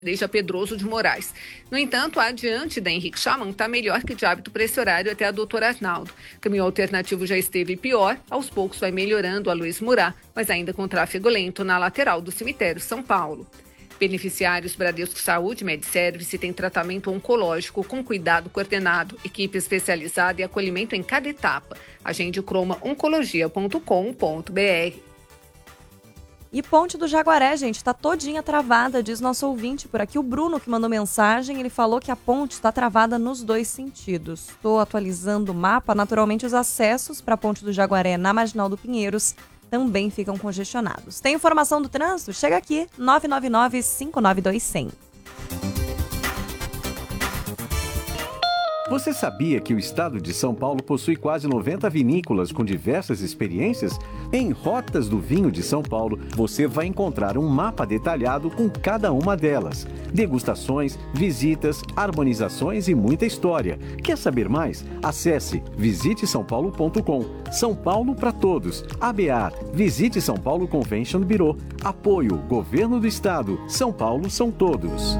desde a Pedroso de Moraes. No entanto, a adiante da Henrique Schamann está melhor que de hábito para esse horário até a Doutor Arnaldo. O caminho alternativo já esteve pior, aos poucos vai melhorando a Luiz Murat, mas ainda com tráfego lento na lateral do cemitério São Paulo. Beneficiários Bradesco Saúde MedService têm tratamento oncológico com cuidado coordenado, equipe especializada e acolhimento em cada etapa. Agende cromaoncologia.com.br. E Ponte do Jaguaré, gente, tá todinha travada, diz nosso ouvinte por aqui. O Bruno que mandou mensagem, ele falou que a ponte está travada nos dois sentidos. Estou atualizando o mapa, naturalmente os acessos para a Ponte do Jaguaré na Marginal do Pinheiros também ficam congestionados. Tem informação do trânsito? Chega aqui, 999-592-100. Você sabia que o estado de São Paulo possui quase 90 vinícolas com diversas experiências? Em Rotas do Vinho de São Paulo, você vai encontrar um mapa detalhado com cada uma delas. Degustações, visitas, harmonizações e muita história. Quer saber mais? Acesse visitesaopaulo.com. São Paulo para todos. ABAR, Visite São Paulo Convention Bureau. Apoio, Governo do Estado. São Paulo são todos.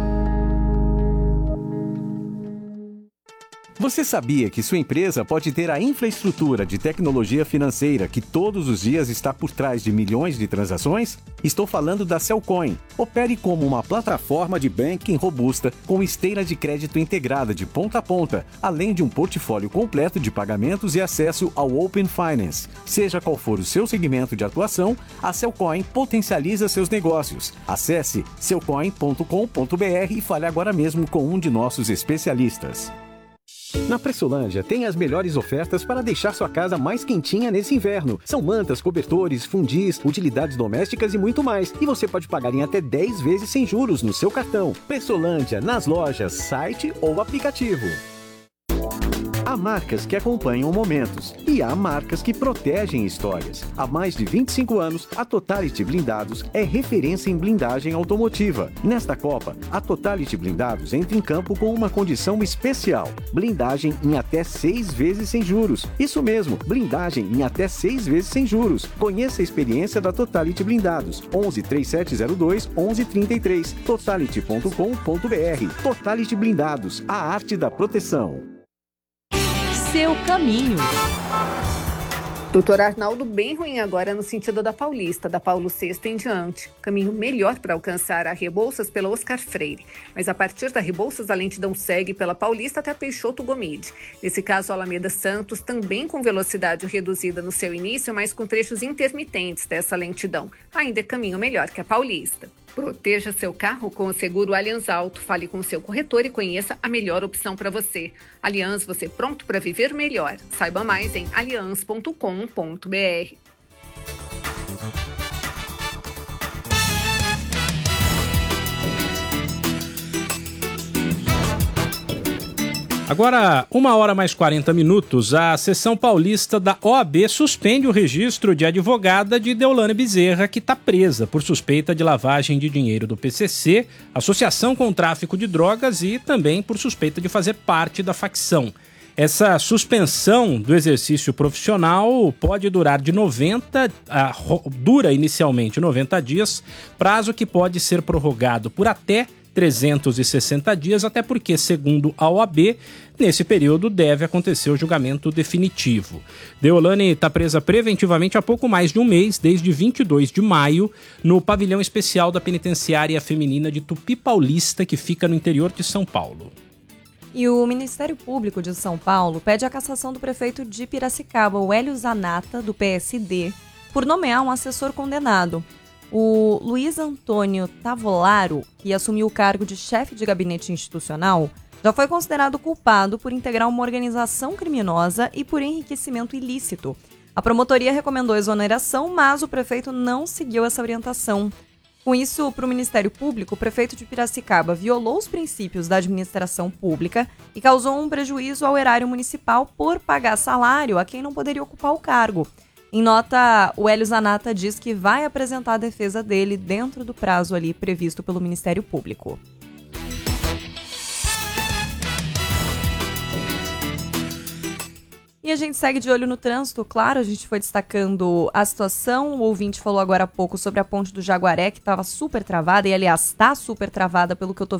Você sabia que sua empresa pode ter a infraestrutura de tecnologia financeira que todos os dias está por trás de milhões de transações? Estou falando da Cellcoin. Opere como uma plataforma de banking robusta com esteira de crédito integrada de ponta a ponta, além de um portfólio completo de pagamentos e acesso ao Open Finance. Seja qual for o seu segmento de atuação, a Cellcoin potencializa seus negócios. Acesse cellcoin.com.br e fale agora mesmo com um de nossos especialistas. Na Pressolândia tem as melhores ofertas para deixar sua casa mais quentinha nesse inverno. São mantas, cobertores, fundis, utilidades domésticas e muito mais. E você pode pagar em até 10 vezes sem juros no seu cartão. Pressolândia, nas lojas, site ou aplicativo. Há marcas que acompanham momentos e há marcas que protegem histórias. Há mais de 25 anos, a Totality Blindados é referência em blindagem automotiva. Nesta Copa, a Totality Blindados entra em campo com uma condição especial: blindagem em até 6 vezes sem juros. Isso mesmo, blindagem em até 6 vezes sem juros. Conheça a experiência da Totality Blindados. 11 3702 1133. Totality.com.br. Totality Blindados, a arte da proteção. Seu caminho. Doutor Arnaldo, bem ruim agora no sentido da Paulista, da Paulo VI em diante. Caminho melhor para alcançar a Rebouças pela Oscar Freire. Mas a partir da Rebouças, a lentidão segue pela Paulista até a Peixoto Gomide. Nesse caso, a Alameda Santos também com velocidade reduzida no seu início, mas com trechos intermitentes dessa lentidão. Ainda é caminho melhor que a Paulista. Proteja seu carro com o seguro Allianz Auto. Fale com seu corretor e conheça a melhor opção para você. Allianz, você pronto para viver melhor. Saiba mais em allianz.com.br. Agora, 1h mais 40, a seção paulista da OAB suspende o registro de advogada de Deolane Bezerra, que está presa por suspeita de lavagem de dinheiro do PCC, associação com o tráfico de drogas e também por suspeita de fazer parte da facção. Essa suspensão do exercício profissional pode durar dura inicialmente 90 dias, prazo que pode ser prorrogado por até 360 dias, até porque, segundo a OAB, nesse período deve acontecer o julgamento definitivo. Deolane está presa preventivamente há pouco mais de um mês, desde 22 de maio, no pavilhão especial da penitenciária feminina de Tupi Paulista, que fica no interior de São Paulo. E o Ministério Público de São Paulo pede a cassação do prefeito de Piracicaba, o Hélio Zanata, do PSD, por nomear um assessor condenado. O Luiz Antônio Tavolaro, que assumiu o cargo de chefe de gabinete institucional, já foi considerado culpado por integrar uma organização criminosa e por enriquecimento ilícito. A promotoria recomendou exoneração, mas o prefeito não seguiu essa orientação. Com isso, para o Ministério Público, o prefeito de Piracicaba violou os princípios da administração pública e causou um prejuízo ao erário municipal por pagar salário a quem não poderia ocupar o cargo. Em nota, o Hélio Zanata diz que vai apresentar a defesa dele dentro do prazo ali previsto pelo Ministério Público. E E a gente segue de olho no trânsito, claro, a gente foi destacando a situação, o ouvinte falou agora há pouco sobre a ponte do Jaguaré, que estava super travada, e aliás, está super travada pelo que eu tô